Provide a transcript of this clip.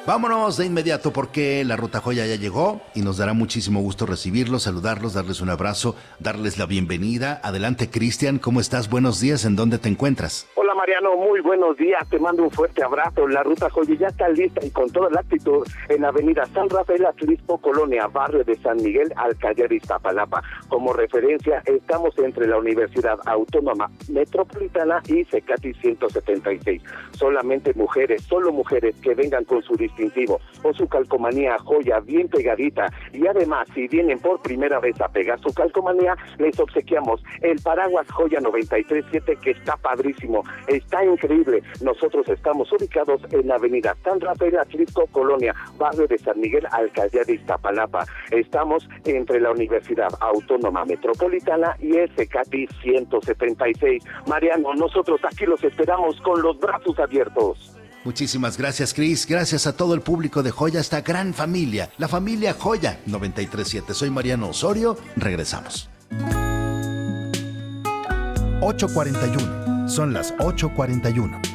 Vámonos de inmediato porque la Ruta Joya ya llegó y nos dará muchísimo gusto recibirlos, saludarlos, darles un abrazo, darles la bienvenida. Adelante, Cristian, ¿cómo estás? Buenos días, ¿en dónde te encuentras? Hola Mariano, muy buenos días, te mando un fuerte abrazo. La Ruta Joya ya está lista y con toda la actitud en Avenida San Rafael Atlisco, Colonia, barrio de San Miguel, Alcalá de Iztapalapa. Como referencia, estamos entre la Universidad Autónoma Metropolitana y Cecati 176. Solamente mujeres, solo mujeres que vengan con su distintivo o su calcomanía joya bien pegadita, y además si vienen por primera vez a pegar su calcomanía, les obsequiamos el paraguas joya 937 que está padrísimo, está increíble. Nosotros estamos ubicados en la avenida San Rafael Atlisco, Colonia, barrio de San Miguel, Alcaldía de Iztapalapa. Estamos entre la Universidad Autónoma Metropolitana y el Cecati 176. Mariano, nosotros aquí los esperamos con los brazos abiertos. Muchísimas gracias, Cris. Gracias a todo el público de Joya, esta gran familia, la familia Joya 937. Soy Mariano Osorio. Regresamos. 8:41. Son las 8:41.